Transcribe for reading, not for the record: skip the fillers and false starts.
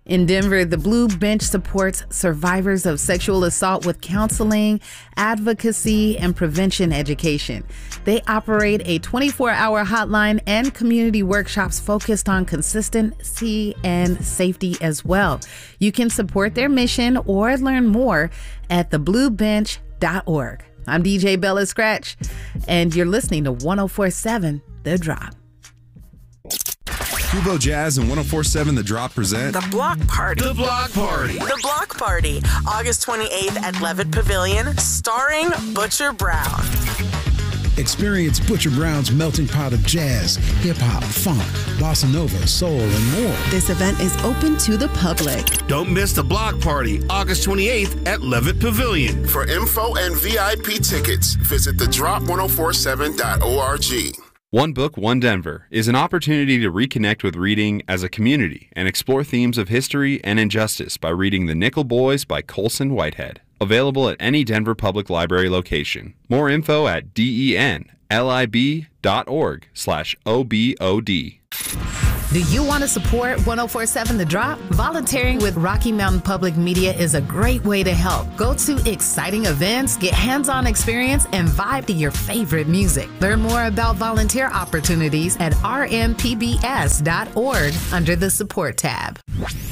In Denver, the Blue Bench supports survivors of sexual assault with counseling, advocacy, and prevention education. They operate a 24-hour hotline and community workshops focused on consistency and safety as well. You can support their mission or learn more at thebluebench.org. I'm DJ Bella Scratch, and you're listening to 104.7 The Drop. Kubo Jazz and 104.7 The Drop present The Block Party. The Block Party. The Block Party, August 28th at Levitt Pavilion, starring Butcher Brown. Experience Butcher Brown's melting pot of jazz, hip-hop, funk, bossa nova, soul, and more. This event is open to the public. Don't miss The Block Party, August 28th at Levitt Pavilion. For info and VIP tickets, visit thedrop1047.org. One Book, One Denver is an opportunity to reconnect with reading as a community and explore themes of history and injustice by reading The Nickel Boys by Colson Whitehead. Available at any Denver Public Library location. More info at denlib.org/OBOD. Do you want to support 104.7 The Drop? Volunteering with Rocky Mountain Public Media is a great way to help. Go to exciting events, get hands-on experience, and vibe to your favorite music. Learn more about volunteer opportunities at rmpbs.org under the support tab.